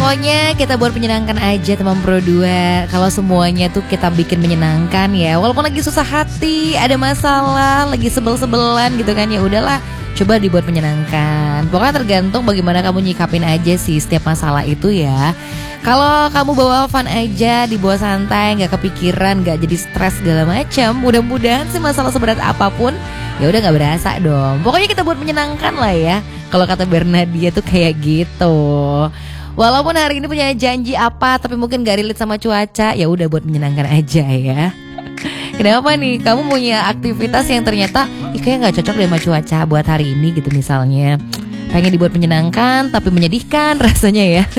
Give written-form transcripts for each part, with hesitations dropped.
Pokoknya kita buat menyenangkan aja teman Pro 2. Kalau semuanya tuh kita bikin menyenangkan ya. Walaupun lagi susah hati, ada masalah, lagi sebel-sebelan gitu kan, ya udahlah, coba dibuat menyenangkan. Pokoknya tergantung bagaimana kamu nyikapin aja sih setiap masalah itu ya. Kalau kamu bawa fun aja, dibawa santai, nggak kepikiran, nggak jadi stres segala macam, mudah-mudahan sih masalah seberat apapun ya udah nggak berasa dong. Pokoknya kita buat menyenangkan lah ya. Kalau kata Bernadia tuh kayak gitu. Walaupun hari ini punya janji apa, tapi mungkin gak relate sama cuaca, ya udah buat menyenangkan aja ya. Kenapa nih? Kamu punya aktivitas yang ternyata kayaknya gak cocok deh sama cuaca buat hari ini gitu misalnya. Pengen dibuat menyenangkan tapi menyedihkan rasanya ya.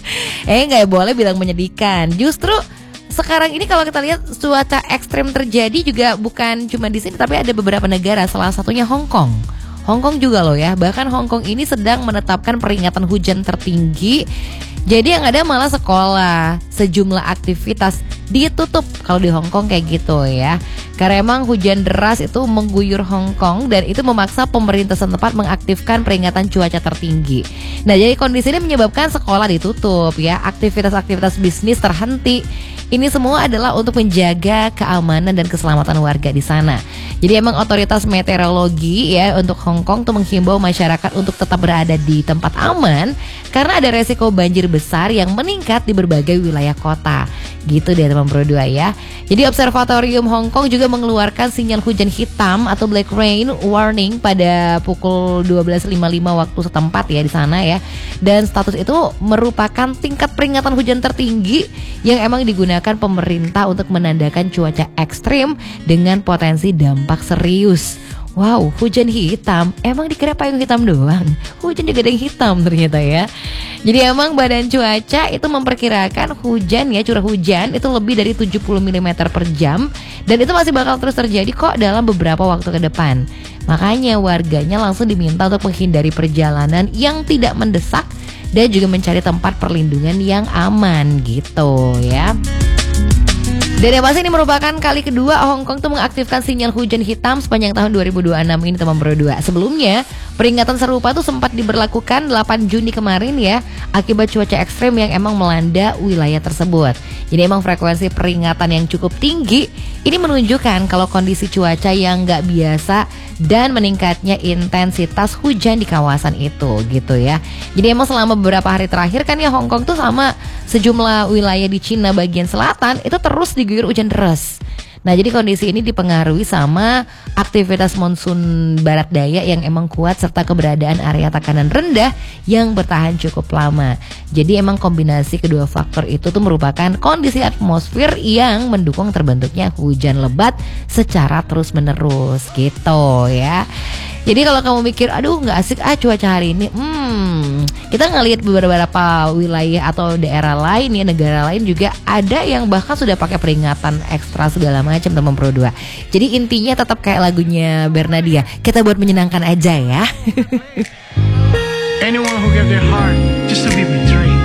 Gak boleh bilang menyedihkan. Justru sekarang ini kalau kita lihat cuaca ekstrem terjadi juga bukan cuma di sini, tapi ada beberapa negara, salah satunya Hong Kong. Hong Kong juga loh ya. Bahkan Hong Kong ini sedang menetapkan peringatan hujan tertinggi. Jadi yang ada malah sekolah, sejumlah aktivitas ditutup kalau di Hong Kong kayak gitu ya. Karena emang hujan deras itu mengguyur Hong Kong dan itu memaksa pemerintah setempat mengaktifkan peringatan cuaca tertinggi. Nah, jadi kondisi ini menyebabkan sekolah ditutup ya, aktivitas-aktivitas bisnis terhenti. Ini semua adalah untuk menjaga keamanan dan keselamatan warga di sana. Jadi emang otoritas meteorologi ya untuk Hong Kong tuh menghimbau masyarakat untuk tetap berada di tempat aman karena ada resiko banjir besar yang meningkat di berbagai wilayah kota. Gitu deh teman Pro 2 ya. Jadi Observatorium Hong Kong juga mengeluarkan sinyal hujan hitam atau black rain warning pada pukul 12.55 waktu setempat ya di sana ya. Dan status itu merupakan tingkat peringatan hujan tertinggi yang emang digunakan pemerintah untuk menandakan cuaca ekstrim dengan potensi dampak serius. Wow, hujan hitam. Emang dikira payung hitam doang? Hujan juga ada yang hitam ternyata ya. Jadi emang badan cuaca itu memperkirakan hujan ya, curah hujan itu lebih dari 70 mm per jam. Dan itu masih bakal terus terjadi kok dalam beberapa waktu ke depan. Makanya warganya langsung diminta untuk menghindari perjalanan yang tidak mendesak dan juga mencari tempat perlindungan yang aman gitu ya. Dan yang pasti ini merupakan kali kedua Hong Kong tuh mengaktifkan sinyal hujan hitam sepanjang tahun 2026 ini teman Pro 2. Sebelumnya peringatan serupa tuh sempat diberlakukan 8 Juni kemarin ya, akibat cuaca ekstrem yang emang melanda wilayah tersebut. Jadi emang frekuensi peringatan yang cukup tinggi ini menunjukkan kalau kondisi cuaca yang nggak biasa dan meningkatnya intensitas hujan di kawasan itu gitu ya. Jadi emang selama beberapa hari terakhir kan ya Hong Kong tuh sama sejumlah wilayah di Cina bagian selatan itu terus diguyur hujan deras. Nah, jadi kondisi ini dipengaruhi sama aktivitas monsun barat daya yang emang kuat serta keberadaan area tekanan rendah yang bertahan cukup lama. Jadi emang kombinasi kedua faktor itu tuh merupakan kondisi atmosfer yang mendukung terbentuknya hujan lebat secara terus-menerus gitu ya. Jadi kalau kamu mikir, aduh nggak asik cuaca hari ini, kita ngelihat beberapa wilayah atau daerah lain ya, negara lain juga ada yang bahkan sudah pakai peringatan ekstra segala macam teman Pro 2. Jadi intinya tetap kayak lagunya Bernadia, kita buat menyenangkan aja ya. Anyone who gave their heart just to be betrayed.